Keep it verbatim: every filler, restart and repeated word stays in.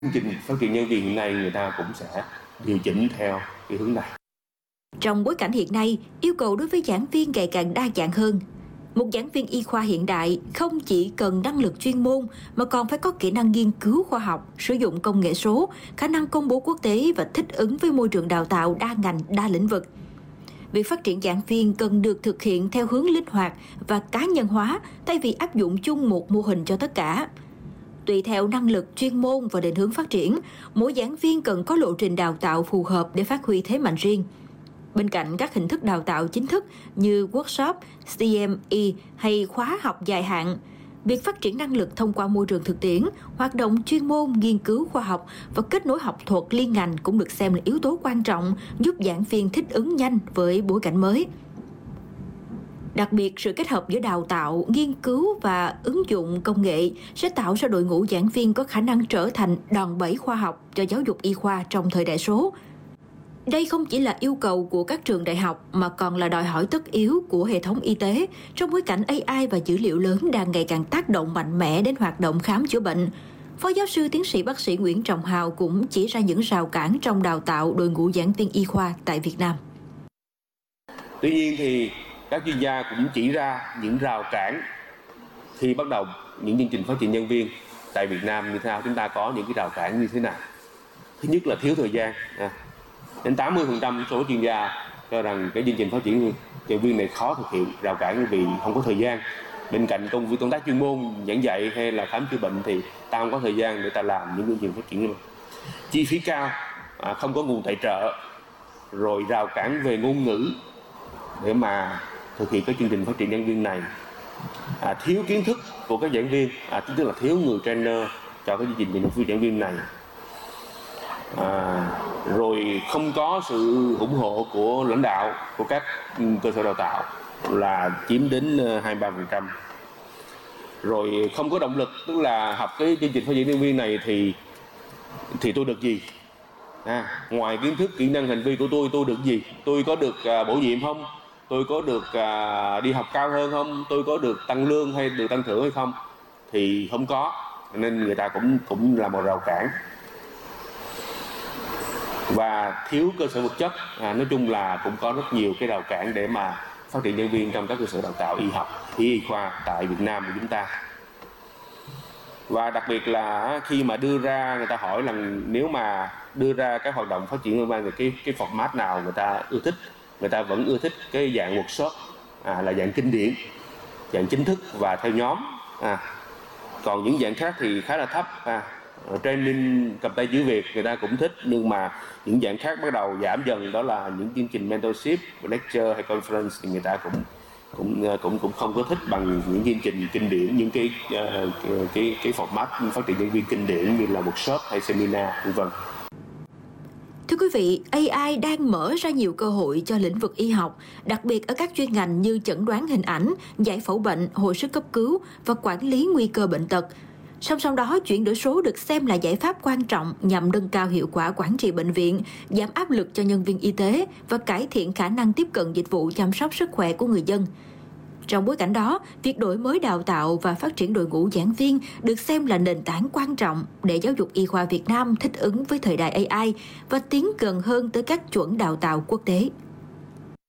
Chương trình phát triển nhân viên hiện nay người ta cũng sẽ điều chỉnh theo cái hướng này. Trong bối cảnh hiện nay, yêu cầu đối với giảng viên ngày càng đa dạng hơn. Một giảng viên y khoa hiện đại không chỉ cần năng lực chuyên môn mà còn phải có kỹ năng nghiên cứu khoa học, sử dụng công nghệ số, khả năng công bố quốc tế và thích ứng với môi trường đào tạo đa ngành, đa lĩnh vực. Việc phát triển giảng viên cần được thực hiện theo hướng linh hoạt và cá nhân hóa thay vì áp dụng chung một mô hình cho tất cả. Tùy theo năng lực, chuyên môn và định hướng phát triển, mỗi giảng viên cần có lộ trình đào tạo phù hợp để phát huy thế mạnh riêng. Bên cạnh các hình thức đào tạo chính thức như workshop, xê em e hay khóa học dài hạn, việc phát triển năng lực thông qua môi trường thực tiễn, hoạt động chuyên môn, nghiên cứu khoa học và kết nối học thuật liên ngành cũng được xem là yếu tố quan trọng giúp giảng viên thích ứng nhanh với bối cảnh mới. Đặc biệt, sự kết hợp giữa đào tạo, nghiên cứu và ứng dụng công nghệ sẽ tạo ra đội ngũ giảng viên có khả năng trở thành đòn bẩy khoa học cho giáo dục y khoa trong thời đại số. Đây không chỉ là yêu cầu của các trường đại học mà còn là đòi hỏi tất yếu của hệ thống y tế trong bối cảnh a i và dữ liệu lớn đang ngày càng tác động mạnh mẽ đến hoạt động khám chữa bệnh. Phó giáo sư tiến sĩ bác sĩ Nguyễn Trọng Hào cũng chỉ ra những rào cản trong đào tạo đội ngũ giảng viên y khoa tại Việt Nam. Tuy nhiên thì các chuyên gia cũng chỉ ra những rào cản khi bắt đầu những chương trình phát triển nhân viên tại Việt Nam như thế nào. Chúng ta có những cái rào cản như thế nào. Thứ nhất là thiếu thời gian. Đến tám mươi phần trăm số chuyên gia cho rằng cái chương trình phát triển nhân viên này khó thực hiện, rào cản vì không có thời gian. Bên cạnh công việc công tác chuyên môn, giảng dạy hay là khám chữa bệnh thì ta không có thời gian để ta làm những chương trình phát triển nhân viên. Chi phí cao, không có nguồn tài trợ, rồi rào cản về ngôn ngữ để mà thực hiện cái chương trình phát triển nhân viên này, à, thiếu kiến thức của các giảng viên, à, tức là thiếu người trainer cho cái chương trình phát triển giảng viên này, à, rồi không có sự ủng hộ của lãnh đạo của các cơ sở đào tạo là chiếm đến hai mươi ba phần trăm, rồi không có động lực, tức là học cái chương trình phát triển nhân viên này thì thì tôi được gì, à, ngoài kiến thức kỹ năng hành vi của tôi tôi được gì, tôi có được à, bổ nhiệm không, tôi có được à, đi học cao hơn không, tôi có được tăng lương hay được tăng thưởng hay không, thì không có, nên người ta cũng cũng là một rào cản. Và thiếu cơ sở vật chất, à, nói chung là cũng có rất nhiều cái rào cản để mà phát triển nhân viên trong các cơ sở đào tạo y học, y khoa tại Việt Nam của chúng ta. Và đặc biệt là khi mà đưa ra, người ta hỏi là nếu mà đưa ra các hoạt động phát triển nhân viên thì cái cái format nào người ta ưa thích, người ta vẫn ưa thích cái dạng workshop, à, là dạng kinh điển, dạng chính thức và theo nhóm, à, còn những dạng khác thì khá là thấp, à, training cầm tay chỉ việc người ta cũng thích, nhưng mà những dạng khác bắt đầu giảm dần, đó là những chương trình mentorship, lecture hay conference thì người ta cũng cũng cũng cũng không có thích bằng những chương trình kinh điển, những cái uh, cái cái format phát triển nhân viên kinh điển như là workshop hay seminar vân vân. Thưa quý vị, a i đang mở ra nhiều cơ hội cho lĩnh vực y học, đặc biệt ở các chuyên ngành như chẩn đoán hình ảnh, giải phẫu bệnh, hồi sức cấp cứu và quản lý nguy cơ bệnh tật. Song song đó, chuyển đổi số được xem là giải pháp quan trọng nhằm nâng cao hiệu quả quản trị bệnh viện, giảm áp lực cho nhân viên y tế và cải thiện khả năng tiếp cận dịch vụ chăm sóc sức khỏe của người dân. Trong bối cảnh đó, việc đổi mới đào tạo và phát triển đội ngũ giảng viên được xem là nền tảng quan trọng để giáo dục y khoa Việt Nam thích ứng với thời đại a i và tiến gần hơn tới các chuẩn đào tạo quốc tế.